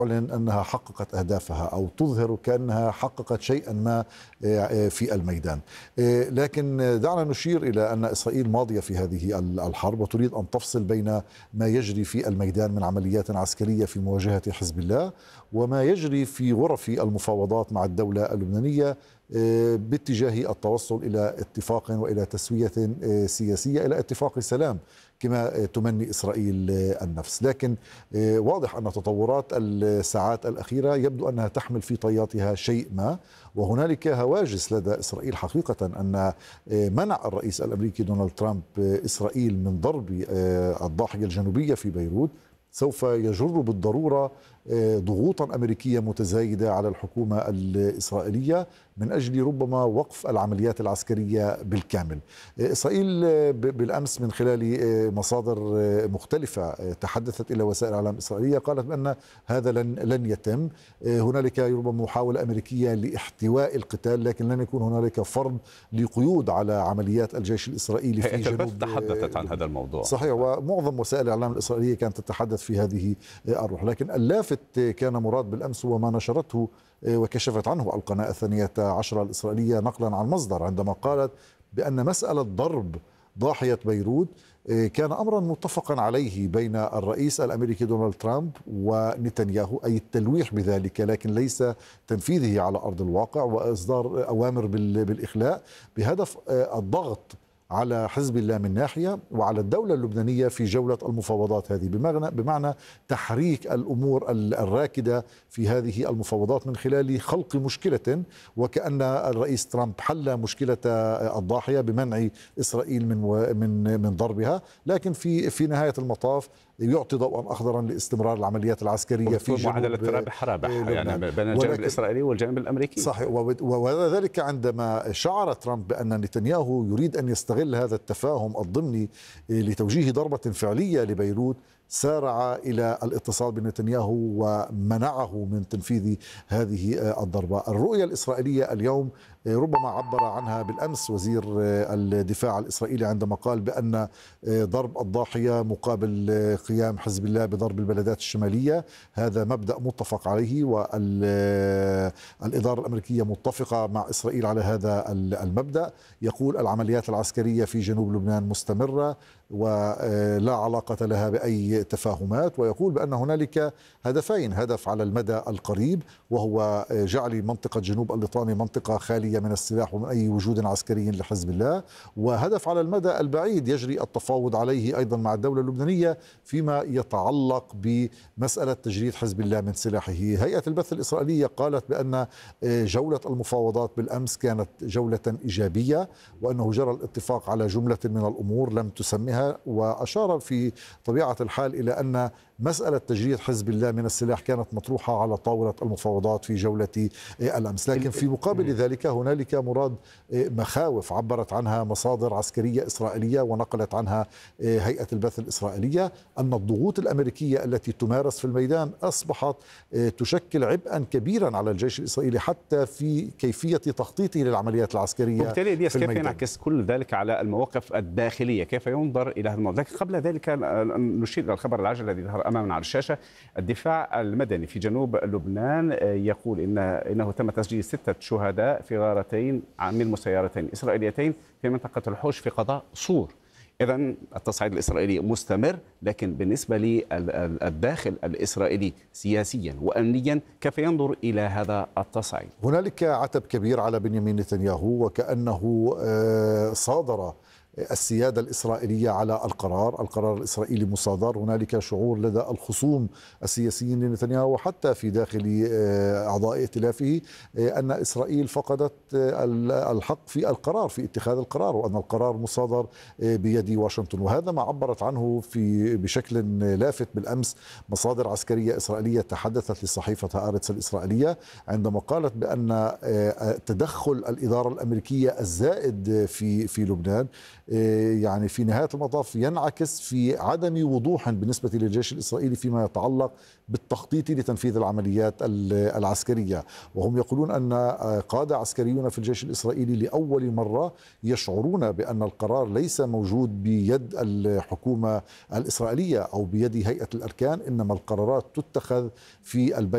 تعلن أنها حققت أهدافها أو تظهر كأنها حققت شيئا ما في الميدان. لكن دعنا نشير إلى أن إسرائيل ماضية في هذه الحرب وتريد أن تفصل بين ما يجري في الميدان من عمليات عسكرية في مواجهة حزب الله وما يجري في غرف المفاوضات مع الدولة اللبنانية باتجاه التوصل إلى اتفاق وإلى تسوية سياسية، إلى اتفاق سلام كما تمني إسرائيل النفس. لكن واضح أن تطورات الساعات الأخيرة يبدو أنها تحمل في طياتها شيء ما، وهنالك هواجس لدى إسرائيل حقيقة أن منع الرئيس الأمريكي دونالد ترامب إسرائيل من ضرب الضاحية الجنوبية في بيروت سوف يجر بالضرورة ضغوطا أمريكية متزايدة على الحكومة الإسرائيلية من أجل ربما وقف العمليات العسكرية بالكامل. إسرائيل بالأمس من خلال مصادر مختلفة تحدثت إلى وسائل الإعلام الإسرائيلية قالت بأن هذا لن يتم. هنالك ربما محاولة أمريكية لاحتواء القتال، لكن لن يكون هنالك فرض لقيود على عمليات الجيش الإسرائيلي في جنوب. تحدثت عن هذا الموضوع صحيح، ومعظم وسائل الإعلام الإسرائيلية كانت تتحدث في هذه الروح. لكن اللافت كان مراد بالأمس وما نشرته وكشفت عنه القناة الثانية عشرة الإسرائيلية نقلا عن مصدر عندما قالت بأن مسألة ضرب ضاحية بيروت كان أمرا متفقا عليه بين الرئيس الأمريكي دونالد ترامب ونتنياهو، أي التلويح بذلك لكن ليس تنفيذه على أرض الواقع، وإصدار أوامر بالإخلاء بهدف الضغط على حزب الله من ناحية وعلى الدولة اللبنانية في جولة المفاوضات هذه، بمعنى تحريك الأمور الراكدة في هذه المفاوضات من خلال خلق مشكلة، وكأن الرئيس ترامب حل مشكلة الضاحية بمنع إسرائيل من ضربها، لكن في نهاية المطاف يعطي ضوءا أخضرا لاستمرار العمليات العسكرية في جنوب معادلة رابح يعني بين الجانب الإسرائيلي والجانب الأمريكي. صحيح، وذلك عندما شعر ترامب بأن نتنياهو يريد أن يستغل هذا التفاهم الضمني لتوجيه ضربة فعلية لبيروت، سارع إلى الاتصال بنتنياهو ومنعه من تنفيذ هذه الضربة. الرؤية الإسرائيلية اليوم ربما عبر عنها بالأمس وزير الدفاع الإسرائيلي عندما قال بأن ضرب الضاحية مقابل قيام حزب الله بضرب البلدات الشمالية، هذا مبدأ متفق عليه، والإدارة الأمريكية متفقة مع إسرائيل على هذا المبدأ. يقول العمليات العسكرية في جنوب لبنان مستمرة ولا علاقة لها بأي تفاهمات، ويقول بأن هنالك هدفين: هدف على المدى القريب وهو جعل منطقة جنوب الليطاني منطقة خالية من السلاح ومن أي وجود عسكري لحزب الله، وهدف على المدى البعيد يجري التفاوض عليه أيضا مع الدولة اللبنانية فيما يتعلق بمسألة تجريد حزب الله من سلاحه. هيئة البث الإسرائيلية قالت بأن جولة المفاوضات بالأمس كانت جولة إيجابية، وأنه جرى الاتفاق على جملة من الأمور لم تسمها، وأشار في طبيعة الحال إلى أن مسألة تجريد حزب الله من السلاح كانت مطروحة على طاولة المفاوضات في جولة الأمس. لكن في مقابل ذلك هنالك مراد مخاوف عبرت عنها مصادر عسكرية إسرائيلية ونقلت عنها هيئة البث الإسرائيلية، أن الضغوط الأمريكية التي تمارس في الميدان أصبحت تشكل عبئا كبيرا على الجيش الإسرائيلي حتى في كيفية تخطيطه للعمليات العسكرية. وبالتالي الياس كيف ينعكس كل ذلك على المواقف الداخلية؟ كيف ينظر إلى هذا الموضوع؟ لكن قبل ذلك نشير إلى الخبر العاجل الذي ظهر أمامنا على الشاشة. الدفاع المدني في جنوب لبنان يقول إنه تم تسجيل 6 شهداء في غارتين من مسيرتين إسرائيليتين في منطقة الحوش في قضاء صور. إذن التصعيد الإسرائيلي مستمر، لكن بالنسبة للداخل الإسرائيلي سياسيا وأمنيا كيف ينظر إلى هذا التصعيد؟ هنالك عتب كبير على بنيامين نتنياهو، وكأنه صادر السيادة الإسرائيلية على القرار الإسرائيلي مصادر. هنالك شعور لدى الخصوم السياسيين لنتنياهو وحتى في داخل أعضاء ائتلافه أن إسرائيل فقدت الحق في القرار، في اتخاذ القرار، وأن القرار مصادر بيد واشنطن. وهذا ما عبرت عنه بشكل لافت بالأمس مصادر عسكرية إسرائيلية تحدثت لصحيفة هآرتس الإسرائيلية عندما قالت بأن تدخل الإدارة الأمريكية الزائد في لبنان يعني في نهاية المطاف ينعكس في عدم وضوح بالنسبة للجيش الإسرائيلي فيما يتعلق بالتخطيط لتنفيذ العمليات العسكرية. وهم يقولون أن قادة عسكريون في الجيش الإسرائيلي لأول مرة يشعرون بأن القرار ليس موجود بيد الحكومة الإسرائيلية أو بيد هيئة الأركان، إنما القرارات تتخذ في البيت